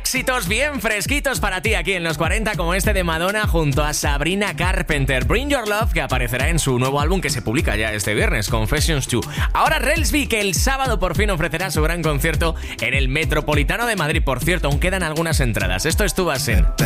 Éxitos bien fresquitos para ti aquí en los 40, como este de Madonna junto a Sabrina Carpenter, Bring Your Love, que aparecerá en su nuevo álbum que se publica ya este viernes, Confessions 2. Ahora Relsby, que el sábado por fin ofrecerá su gran concierto en el Metropolitano de Madrid. Por cierto, aún quedan algunas entradas. Esto es Tu Basen.